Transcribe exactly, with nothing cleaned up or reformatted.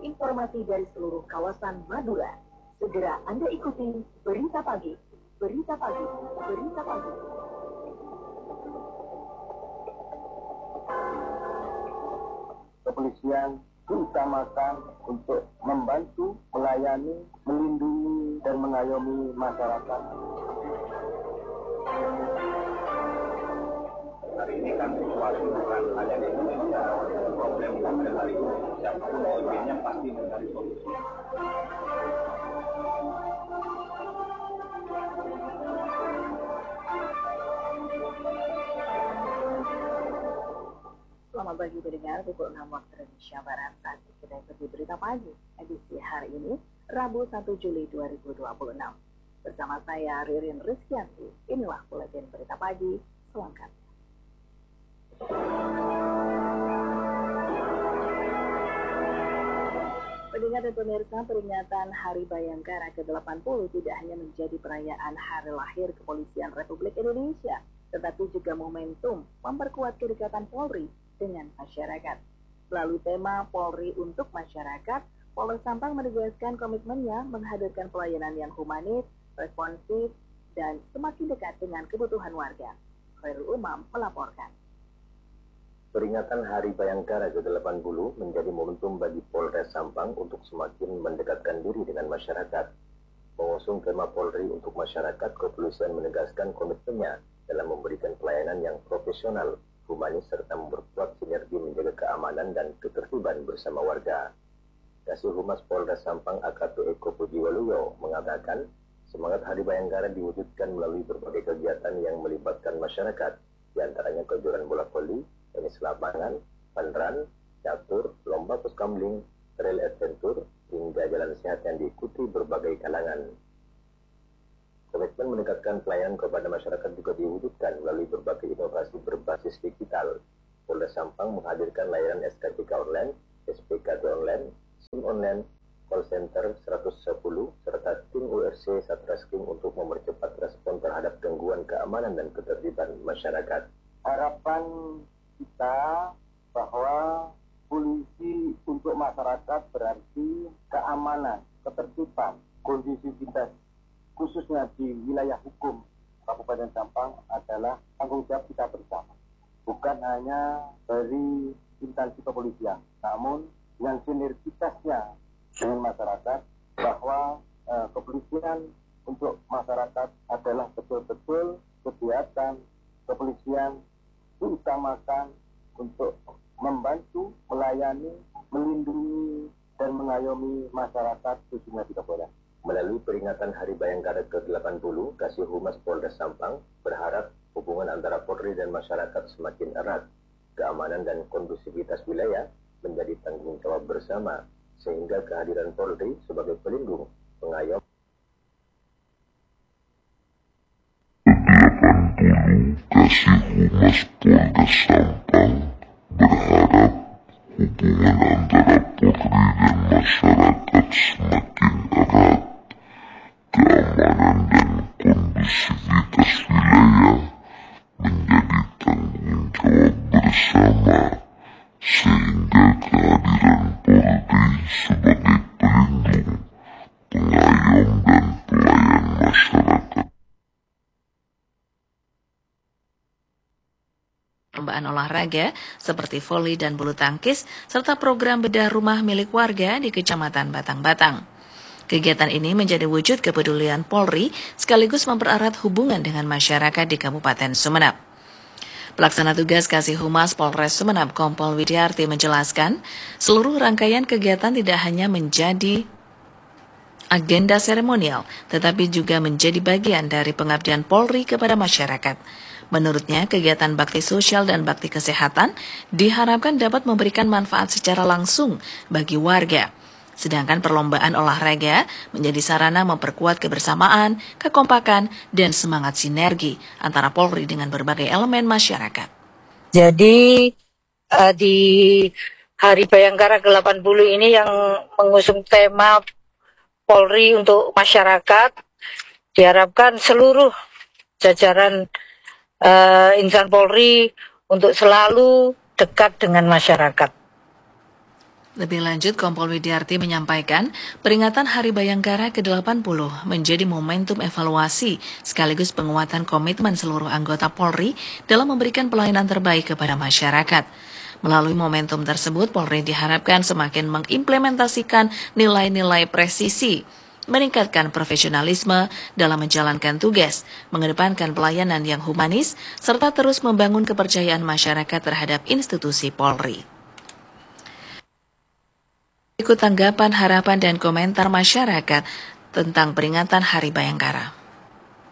informasi dari seluruh kawasan Madura. Segera Anda ikuti Berita Pagi, Berita Pagi, Berita Pagi. Kepolisian diutamakan untuk membantu, melayani, melindungi, dan mengayomi masyarakat. Hari ini kan situasi bukan hanya di Indonesia, problem-problem dari siapapun pemimpinnya pasti mencari solusi. Selamat pagi pendengar, pukul enam waktu Indonesia Barat. Saat kita ikuti Berita Pagi edisi hari ini, Rabu satu Juli dua ribu dua puluh enam. Bersama saya Ririn Rizkyanti, inilah buletin Berita Pagi selengkapnya. Pendengar dan pemirsa, peringatan Hari Bayangkara ke delapan puluh tidak hanya menjadi perayaan hari lahir Kepolisian Republik Indonesia, tetapi juga momentum memperkuat kedekatan Polri dengan masyarakat. Melalui tema Polri untuk Masyarakat, Polres Sampang menegaskan komitmennya menghadirkan pelayanan yang humanis, responsif, dan semakin dekat dengan kebutuhan warga. Khairul Umam melaporkan. Peringatan Hari Bayangkara ke delapan puluh menjadi momentum bagi Polres Sampang untuk semakin mendekatkan diri dengan masyarakat. Mengusung tema Polri untuk Masyarakat, kepolisian menegaskan komitmennya dalam memberikan pelayanan yang profesional, humanis, serta memperkuat sinergi menjaga keamanan dan ketertiban bersama warga. Kasih Humas Polres Sampang A K P Eko Pujiwaluyo mengatakan, semangat Hari Bayangkara diwujudkan melalui berbagai kegiatan yang melibatkan masyarakat, diantaranya kejuaraan bola voli, tenis lapangan, fun-run, catur, lomba puskamling, trail adventure, hingga jalan sehat yang diikuti berbagai kalangan. Komitmen mendekatkan pelayanan kepada masyarakat juga diwujudkan melalui berbagai inovasi berbasis digital. Polres Sampang menghadirkan layanan S K C K online, S P K T online, SIM online, call center seratus sepuluh, serta tim U R C Satreskrim untuk mempercepat respon terhadap gangguan keamanan dan ketertiban masyarakat. Harapan kita bahwa polisi untuk masyarakat berarti keamanan, ketertiban, kondisivitas, khususnya di wilayah hukum Kabupaten Sampang adalah tanggung jawab kita bersama. Bukan hanya dari instansi kepolisian, namun dengan sinergitasnya dengan masyarakat, bahwa eh, kepolisian untuk masyarakat adalah betul-betul kegiatan kepolisian diutamakan untuk membantu, melayani, melindungi, dan mengayomi masyarakat khususnya di Kabupaten. Melalui peringatan Hari Bayangkara ke delapan puluh, Kasih Humas Polres Sampang berharap hubungan antara Polri dan masyarakat semakin erat, keamanan dan kondusivitas wilayah menjadi tanggung jawab bersama, sehingga kehadiran Polri sebagai pelindung, pengayom, Kasih Humas Polres Sampang berharap hubungan antara Polri dan masyarakat semakin erat, keamanan dan kondusivitas wilayah menjadi tanggung jawab bersama, sehingga kehadiran Polri sebagai pelindung, pengayom dan pelayan masyarakat. Perlombaan olahraga seperti voli dan bulu tangkis, serta program bedah rumah milik warga di Kecamatan Batang-Batang. Kegiatan ini menjadi wujud kepedulian Polri sekaligus mempererat hubungan dengan masyarakat di Kabupaten Sumeneb. Pelaksana tugas Kasih Humas Polres Sumeneb Kompol Widiarti menjelaskan, seluruh rangkaian kegiatan tidak hanya menjadi agenda seremonial, tetapi juga menjadi bagian dari pengabdian Polri kepada masyarakat. Menurutnya, kegiatan bakti sosial dan bakti kesehatan diharapkan dapat memberikan manfaat secara langsung bagi warga. Sedangkan perlombaan olahraga menjadi sarana memperkuat kebersamaan, kekompakan, dan semangat sinergi antara Polri dengan berbagai elemen masyarakat. Jadi uh, di Hari Bayangkara ke delapan puluh ini yang mengusung tema Polri untuk masyarakat, diharapkan seluruh jajaran uh, insan Polri untuk selalu dekat dengan masyarakat. Lebih lanjut, Kompol Widiarti menyampaikan, peringatan Hari Bayangkara ke delapan puluh menjadi momentum evaluasi sekaligus penguatan komitmen seluruh anggota Polri dalam memberikan pelayanan terbaik kepada masyarakat. Melalui momentum tersebut, Polri diharapkan semakin mengimplementasikan nilai-nilai presisi, meningkatkan profesionalisme dalam menjalankan tugas, mengedepankan pelayanan yang humanis, serta terus membangun kepercayaan masyarakat terhadap institusi Polri. Ikut tanggapan, harapan, dan komentar masyarakat tentang peringatan Hari Bayangkara.